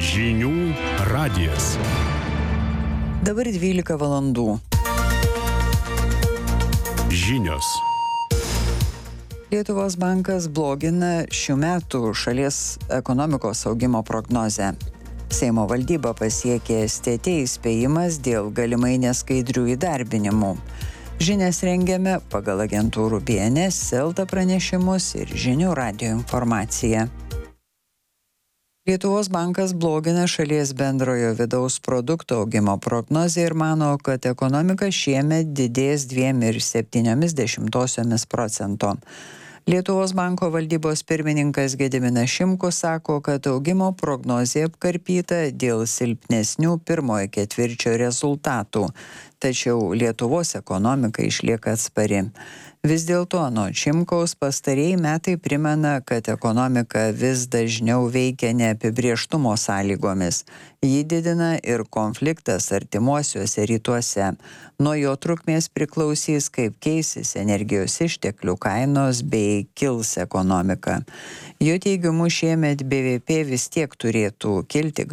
Žinių radijas. Dabar 12 valandų. Žinios. Lietuvos bankas blogina šių metų šalies ekonomikos augimo prognozę. Seimo valdyba pasiekė STT įspėjimas dėl galimai neskaidrių įdarbinimų. Žinias rengiame pagal agentūrų BNS, Elta pranešimus ir Žinių radijo informaciją. Lietuvos bankas blogina šalies bendrojo vidaus produkto augimo prognozę ir mano, kad ekonomika šiemet didės 2,7%. Lietuvos banko valdybos pirmininkas Gediminas Šimkus sako, kad augimo prognozė apkarpyta dėl silpnesnių pirmojo ketvirčio rezultatų, tačiau Lietuvos ekonomika išlieka atspari. Vis dėlto anot Šimkaus pastarieji metai primena, kad ekonomika vis dažniau veikia neapibrėžtumo sąlygomis. Jį didina ir konfliktas artimuosiuose rytuose. Nuo jo trukmės priklausys, kaip keisis energijos išteklių kainos bei kils ekonomika. Jo teigimu šiemet BVP vis tiek turėtų kilti